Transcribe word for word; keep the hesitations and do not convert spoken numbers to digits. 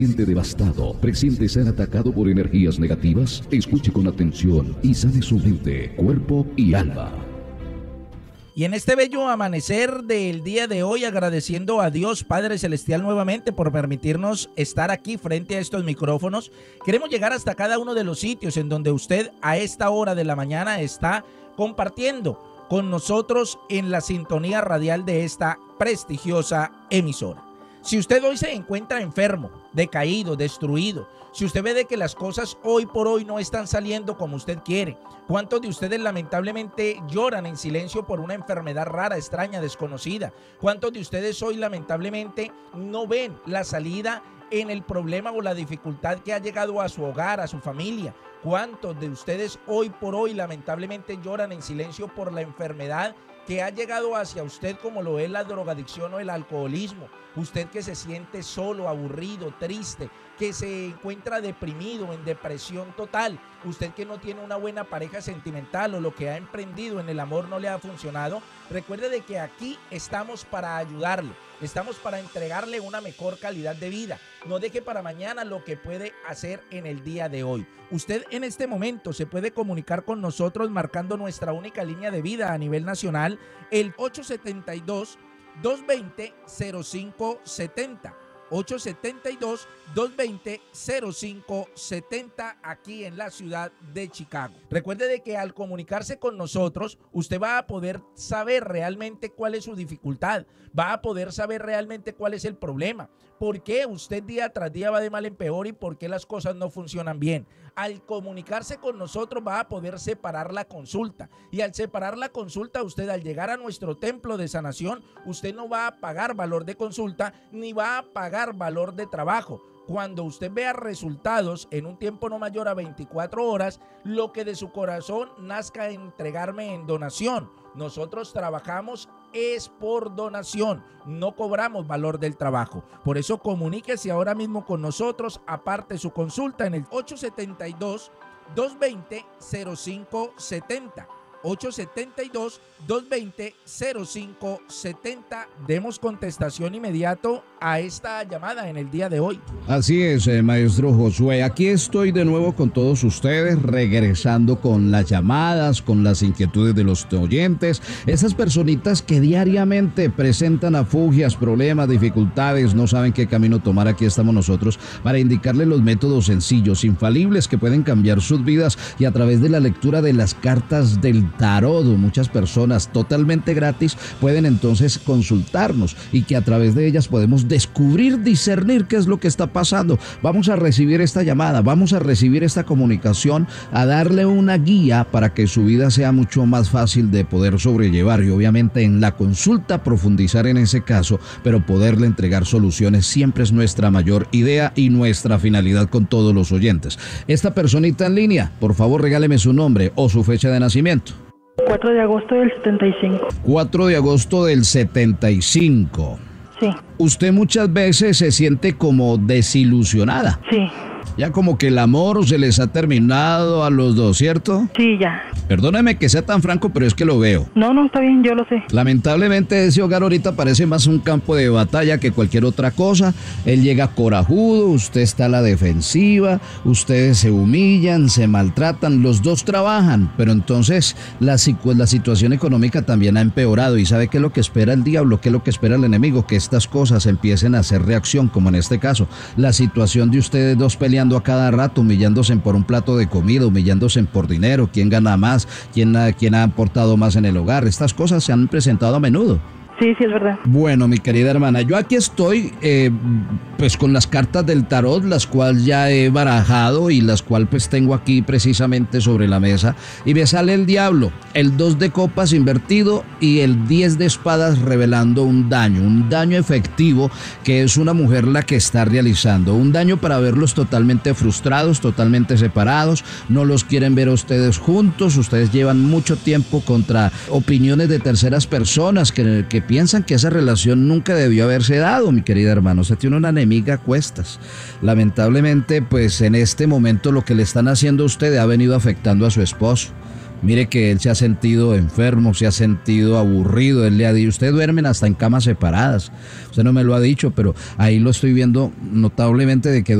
Siente devastado, presiente ser atacado por energías negativas. Escuche con atención y sane su mente, cuerpo y alma. Y en este bello amanecer del día de hoy, agradeciendo a Dios Padre Celestial nuevamente por permitirnos estar aquí frente a estos micrófonos, queremos llegar hasta cada uno de los sitios en donde usted a esta hora de la mañana está compartiendo con nosotros en la sintonía radial de esta prestigiosa emisora. Si usted hoy se encuentra enfermo, decaído, destruido, si usted ve de que las cosas hoy por hoy no están saliendo como usted quiere, ¿cuántos de ustedes lamentablemente lloran en silencio por una enfermedad rara, extraña, desconocida? ¿Cuántos de ustedes hoy lamentablemente no ven la salida en el problema o la dificultad que ha llegado a su hogar, a su familia? ¿Cuántos de ustedes hoy por hoy lamentablemente lloran en silencio por la enfermedad que ha llegado hacia usted, como lo es la drogadicción o el alcoholismo? Usted que se siente solo, aburrido, triste, que se encuentra deprimido, en depresión total, usted que no tiene una buena pareja sentimental o lo que ha emprendido en el amor no le ha funcionado, recuerde de que aquí estamos para ayudarle, estamos para entregarle una mejor calidad de vida. No deje para mañana lo que puede hacer en el día de hoy. Usted en este momento se puede comunicar con nosotros marcando nuestra única línea de vida a nivel nacional, el ocho siete dos, dos dos cero, cero cinco siete cero. ocho siete dos, dos dos cero, cero cinco siete cero aquí en la ciudad de Chicago. Recuerde de que al comunicarse con nosotros, usted va a poder saber realmente cuál es su dificultad, va a poder saber realmente cuál es el problema, por qué usted día tras día va de mal en peor y por qué las cosas no funcionan bien. Al comunicarse con nosotros va a poder separar la consulta, y al separar la consulta, usted al llegar a nuestro templo de sanación, usted no va a pagar valor de consulta ni va a pagar valor de trabajo. Cuando usted vea resultados en un tiempo no mayor a veinticuatro horas, lo que de su corazón nazca entregarme en donación. Nosotros trabajamos es por donación, no cobramos valor del trabajo. Por eso comuníquese ahora mismo con nosotros, aparte su consulta en el ocho siete dos, dos dos cero, cero cinco siete cero. ocho siete dos, dos dos cero, cero cinco siete cero. Demos contestación inmediato a esta llamada en el día de hoy. Así es, eh, maestro Josué. Aquí estoy de nuevo con todos ustedes, regresando con las llamadas, con las inquietudes de los oyentes. Esas personitas que diariamente presentan afugias, problemas, dificultades, no saben qué camino tomar. Aquí estamos nosotros para indicarles los métodos sencillos, infalibles, que pueden cambiar sus vidas, y a través de la lectura de las cartas del tarot, muchas personas totalmente gratis pueden entonces consultarnos, y que a través de ellas podemos descubrir, discernir qué es lo que está pasando. Vamos a recibir esta llamada, vamos a recibir esta comunicación, a darle una guía para que su vida sea mucho más fácil de poder sobrellevar, y obviamente en la consulta profundizar en ese caso, pero poderle entregar soluciones siempre es nuestra mayor idea y nuestra finalidad con todos los oyentes. Esta personita en línea, por favor regáleme su nombre o su fecha de nacimiento. cuatro de agosto del setenta y cinco. cuatro de agosto del setenta y cinco. Sí. Usted muchas veces se siente como desilusionada. Sí. Ya como que el amor se les ha terminado a los dos, ¿cierto? Sí, ya. Perdóneme que sea tan franco, pero es que lo veo. No, no, está bien, yo lo sé. Lamentablemente ese hogar ahorita parece más un campo de batalla que cualquier otra cosa. Él llega corajudo, usted está a la defensiva, ustedes se humillan, se maltratan, los dos trabajan, pero entonces la, la situación económica también ha empeorado. ¿Y sabe qué es lo que espera el diablo? ¿Qué es lo que espera el enemigo? Que estas cosas empiecen a hacer reacción, como en este caso. La situación de ustedes dos peleando a cada rato, humillándose por un plato de comida, humillándose por dinero, quién gana más, quién, quién ha aportado más en el hogar. Estas cosas se han presentado a menudo. Sí, sí, es verdad. Bueno, mi querida hermana, yo aquí estoy eh, pues con las cartas del tarot, las cuales ya he barajado y las cuales pues tengo aquí precisamente sobre la mesa, y me sale el diablo, el dos de copas invertido y el diez de espadas, revelando un daño, un daño efectivo que es una mujer la que está realizando, un daño para verlos totalmente frustrados, totalmente separados, no los quieren ver a ustedes juntos, ustedes llevan mucho tiempo contra opiniones de terceras personas que, que piensan que esa relación nunca debió haberse dado, mi querida hermana. Usted tiene una enemiga a cuestas. Lamentablemente, pues en este momento lo que le están haciendo a usted ha venido afectando a su esposo. Mire que él se ha sentido enfermo, se ha sentido aburrido. Él le ha dicho, ustedes duermen hasta en camas separadas. Usted no me lo ha dicho, pero ahí lo estoy viendo notablemente de que